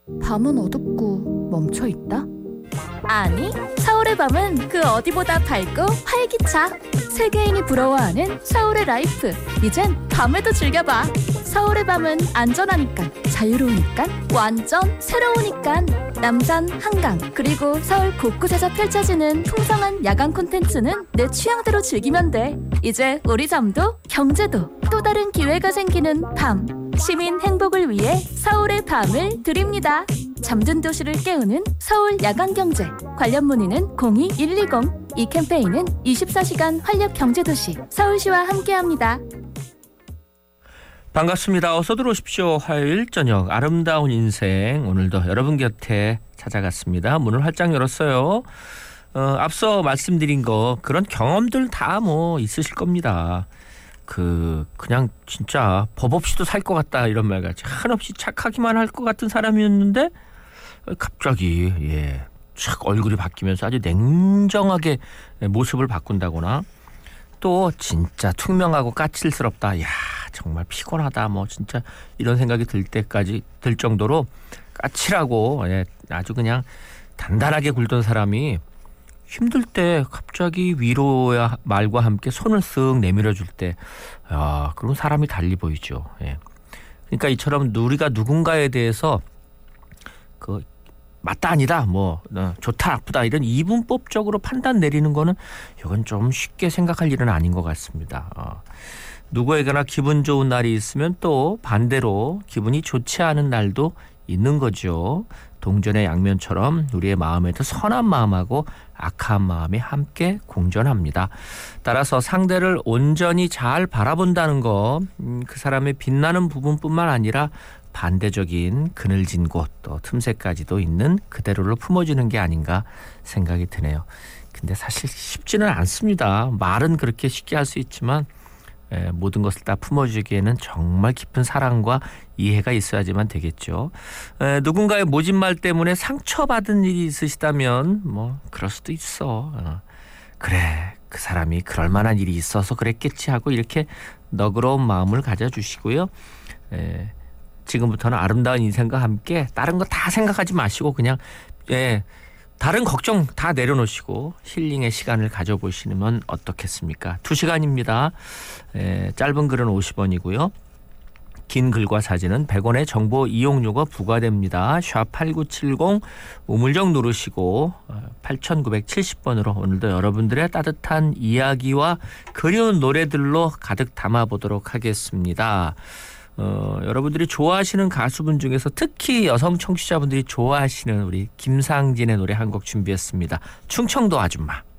밤은 어둡고 멈춰있다? 아니, 서울의 밤은 그 어디보다 밝고 활기차. 세계인이 부러워하는 서울의 라이프. 이젠 밤에도 즐겨봐. 서울의 밤은 안전하니까, 자유로우니까, 완전 새로우니까. 남산, 한강, 그리고 서울 곳곳에서 펼쳐지는 풍성한 야간 콘텐츠는 내 취향대로 즐기면 돼. 이제 우리 삶도 경제도 또 다른 기회가 생기는 밤. 시민 행복을 위해 서울의 밤을 드립니다. 잠든 도시를 깨우는 서울 야간경제. 관련 문의는 02-120. 이 캠페인은 24시간 활력경제도시 서울시와 함께합니다. 반갑습니다. 어서 들어오십시오. 화요일 저녁 아름다운 인생, 오늘도 여러분 곁에 찾아갔습니다. 문을 활짝 열었어요. 앞서 말씀드린 거, 그런 경험들 다 뭐 있으실 겁니다. 그냥 진짜 법 없이도 살 것 같다 이런 말같이 한없이 착하기만 할 것 같은 사람이었는데 갑자기 착 얼굴이 바뀌면서 아주 냉정하게 모습을 바꾼다거나, 또 진짜 투명하고 까칠스럽다, 야 정말 피곤하다, 뭐 진짜 이런 생각이 들 정도로 까칠하고 아주 그냥 단단하게 굴던 사람이 힘들 때 갑자기 위로의 말과 함께 손을 쓱 내밀어 줄 때, 그럼 사람이 달리 보이죠. 그러니까 이처럼 우리가 누군가에 대해서 맞다 아니다, 뭐 좋다 나쁘다 이런 이분법적으로 판단 내리는 거는 이건 좀 쉽게 생각할 일은 아닌 것 같습니다. 누구에게나 기분 좋은 날이 있으면 또 반대로 기분이 좋지 않은 날도 있는 거죠. 동전의 양면처럼 우리의 마음에도 선한 마음하고 악한 마음이 함께 공존합니다. 따라서 상대를 온전히 잘 바라본다는 거, 그 사람의 빛나는 부분뿐만 아니라 반대적인 그늘진 곳, 또 틈새까지도 있는 그대로를 품어주는 게 아닌가 생각이 드네요. 근데 사실 쉽지는 않습니다. 말은 그렇게 쉽게 할 수 있지만 모든 것을 다 품어주기에는 정말 깊은 사랑과 이해가 있어야지만 되겠죠. 누군가의 모진 말 때문에 상처받은 일이 있으시다면 뭐 그럴 수도 있어. 그래, 그 사람이 그럴 만한 일이 있어서 그랬겠지 하고 이렇게 너그러운 마음을 가져주시고요. 지금부터는 아름다운 인생과 함께 다른 거 다 생각하지 마시고 그냥 다른 걱정 다 내려놓으시고 힐링의 시간을 가져보시면 어떻겠습니까? 2시간입니다. 짧은 글은 50원이고요. 긴 글과 사진은 100원의 정보 이용료가 부과됩니다. 샵8970 우물정 누르시고 8970번으로 오늘도 여러분들의 따뜻한 이야기와 그리운 노래들로 가득 담아보도록 하겠습니다. 여러분들이 좋아하시는 가수분 중에서 특히 여성 청취자분들이 좋아하시는 우리 김상진의 노래 한 곡 준비했습니다. 충청도 아줌마.